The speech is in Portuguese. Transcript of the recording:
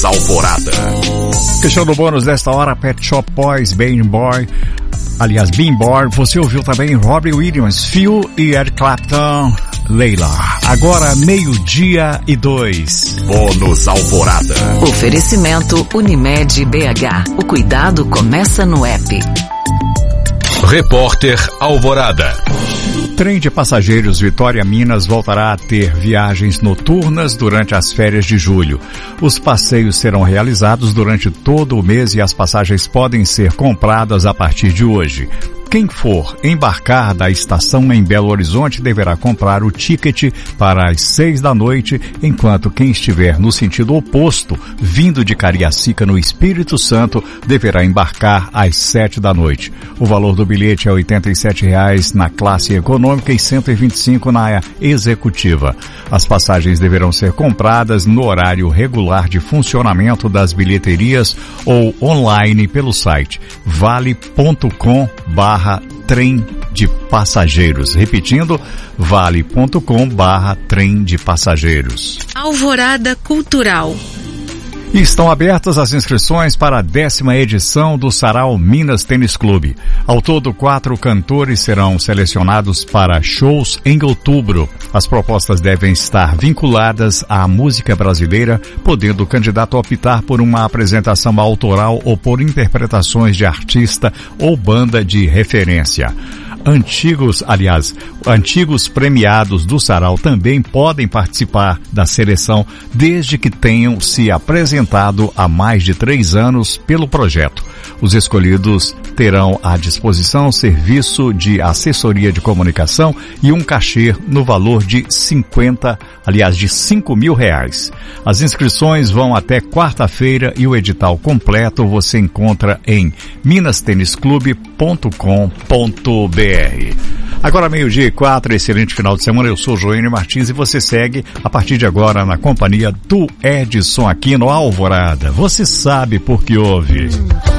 Alvorada. Questão do bônus desta hora, Pet Shop Boys, Bean Boy. Aliás, Bean Boy. Você ouviu também Robbie Williams, Phil e Eric Clapton, Leila. Agora 12:02. Bônus Alvorada. Oferecimento Unimed BH. O cuidado começa no app. Repórter Alvorada. Trem de passageiros Vitória Minas voltará a ter viagens noturnas durante as férias de julho. Os passeios serão realizados durante todo o mês e as passagens podem ser compradas a partir de hoje. Quem for embarcar da estação em Belo Horizonte deverá comprar o ticket para as 6 da noite, enquanto quem estiver no sentido oposto, vindo de Cariacica, no Espírito Santo, deverá embarcar às 7 da noite. O valor do bilhete é R$ 87,00 na classe econômica e R$ 125,00 na executiva. As passagens deverão ser compradas no horário regular de funcionamento das bilheterias ou online pelo site vale.com/trem de passageiros. Repetindo, vale.com/trem de passageiros. Alvorada Cultural. E estão abertas as inscrições para a 10ª edição do Sarau Minas Tênis Clube. Ao todo, 4 cantores serão selecionados para shows em outubro. As propostas devem estar vinculadas à música brasileira, podendo o candidato optar por uma apresentação autoral ou por interpretações de artista ou banda de referência. Antigos premiados do Sarau também podem participar da seleção desde que tenham se apresentado há mais de 3 anos pelo projeto. Os escolhidos terão à disposição serviço de assessoria de comunicação e um cachê no valor de R$5.000. As inscrições vão até quarta-feira e o edital completo você encontra em minastenisclube.com.br. Agora 12:04, excelente final de semana. Eu sou Joênio Martins e você segue a partir de agora na companhia do Edson aqui no Alvorada. Você sabe por que ouve.